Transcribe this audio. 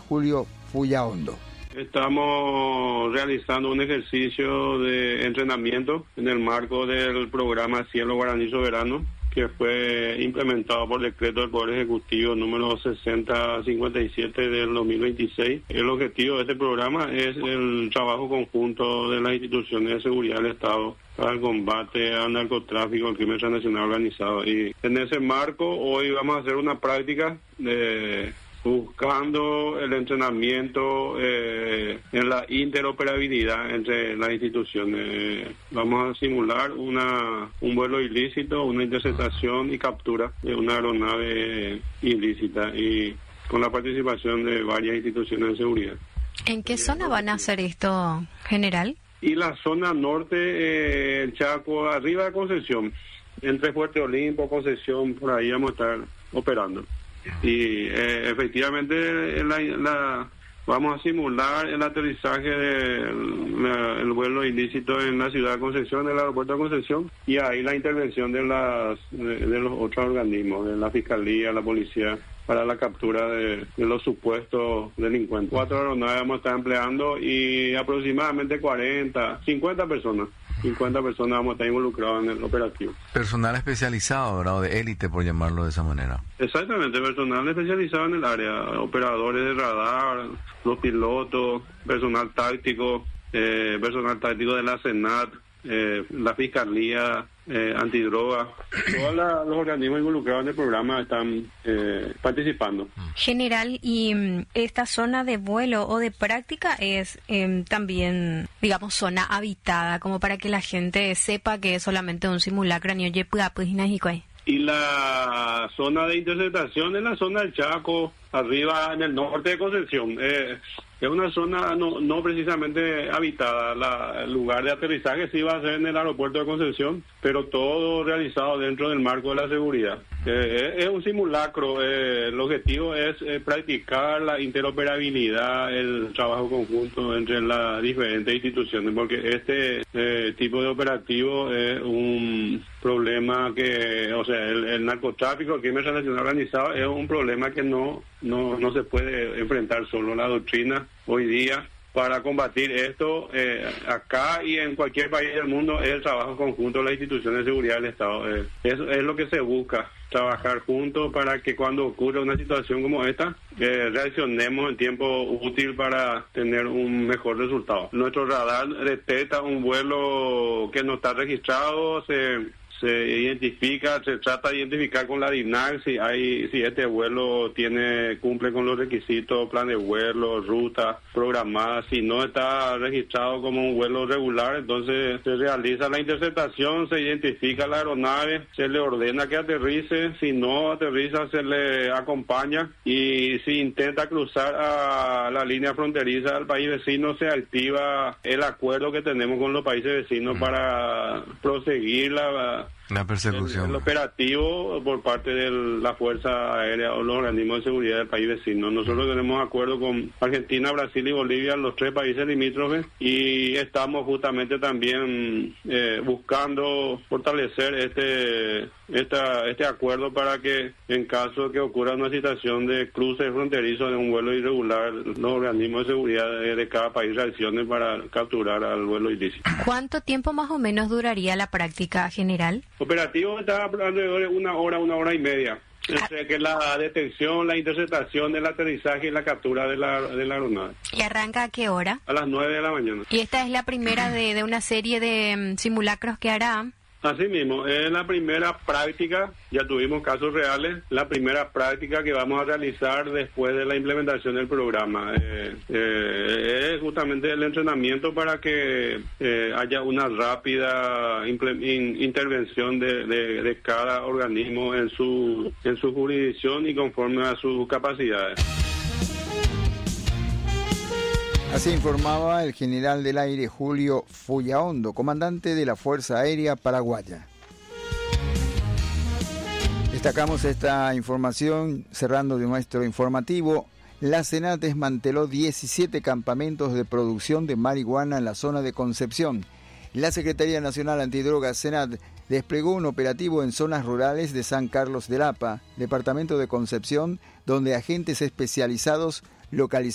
Julio Fullaondo. Estamos realizando un ejercicio de entrenamiento en el marco del programa Cielo Guaraní Soberano, que fue implementado por decreto del Poder Ejecutivo número 6057 del 2026. El objetivo de este programa es el trabajo conjunto de las instituciones de seguridad del Estado para el combate al narcotráfico, al crimen transnacional organizado. Y en ese marco, hoy vamos a hacer una práctica buscando el entrenamiento en la interoperabilidad entre las instituciones. Vamos a simular un vuelo ilícito, una interceptación y captura de una aeronave ilícita, y con la participación de varias instituciones de seguridad. ¿En qué zona van a hacer esto, general? Y la zona norte, el Chaco, arriba de Concepción, entre Fuerte Olimpo, Concepción, por ahí vamos a estar operando. Y efectivamente vamos a simular el aterrizaje del vuelo ilícito en la ciudad de Concepción, del aeropuerto de Concepción, y ahí la intervención de los otros organismos, de la Fiscalía, la Policía, para la captura de los supuestos delincuentes. 4 aeronaves vamos a estar empleando y aproximadamente 50 personas vamos a estar involucrados en el operativo. Personal especializado, ¿verdad? O de élite, por llamarlo de esa manera. Exactamente, personal especializado en el área, operadores de radar, los pilotos, personal táctico de la SENAT, la Fiscalía Antidroga. Todos los organismos involucrados en el programa están participando. General, ¿y esta zona de vuelo o de práctica es también, digamos, zona habitada, como para que la gente sepa que es solamente un simulacro? Y la zona de interceptación es la zona del Chaco, arriba en el norte de Concepción. Es una zona no precisamente habitada. El lugar de aterrizaje sí va a ser en el aeropuerto de Concepción, pero todo realizado dentro del marco de la seguridad. Es un simulacro. El objetivo es practicar la interoperabilidad, el trabajo conjunto entre las diferentes instituciones, porque este tipo de operativo es un problema que, o sea, el narcotráfico, el crimen transnacional organizado, es un problema que no se puede enfrentar solo. La doctrina hoy día para combatir esto acá y en cualquier país del mundo es el trabajo conjunto de las instituciones de seguridad del Estado. Eso es lo que se busca, trabajar juntos para que cuando ocurra una situación como esta reaccionemos en tiempo útil para tener un mejor resultado. Nuestro radar detecta un vuelo que no está registrado, se identifica, se trata de identificar con la DINAC si este vuelo cumple con los requisitos, plan de vuelo, ruta programada. Si no está registrado como un vuelo regular, entonces se realiza la interceptación, se identifica la aeronave, se le ordena que aterrice. Si no aterriza, se le acompaña, y si intenta cruzar a la línea fronteriza del país vecino, se activa el acuerdo que tenemos con los países vecinos para proseguir la persecución. El operativo por parte de la Fuerza Aérea o los organismos de seguridad del país vecino. Nosotros tenemos acuerdo con Argentina, Brasil y Bolivia, los 3 países limítrofes, y estamos justamente también buscando fortalecer este acuerdo para que en caso de que ocurra una situación de cruce fronterizo de un vuelo irregular, los organismos de seguridad de cada país reaccionen para capturar al vuelo ilícito. ¿Cuánto tiempo más o menos duraría la práctica, general? Operativo está alrededor de una hora y media. Entre que la detección, la interceptación, el aterrizaje y la captura de la aeronave. ¿Y arranca a qué hora? A las 9 de la mañana. ¿Y esta es la primera de una serie de simulacros que hará? Así mismo, es la primera práctica, ya tuvimos casos reales, la primera práctica que vamos a realizar después de la implementación del programa. Es justamente el entrenamiento para que haya una rápida intervención de cada organismo en su jurisdicción y conforme a sus capacidades. Así informaba el general del aire Julio Fullaondo, comandante de la Fuerza Aérea Paraguaya. Destacamos esta información cerrando de nuestro informativo. La SENAT desmanteló 17 campamentos de producción de marihuana en la zona de Concepción. La Secretaría Nacional Antidrogas SENAT desplegó un operativo en zonas rurales de San Carlos del Apa, departamento de Concepción, donde agentes especializados localizaron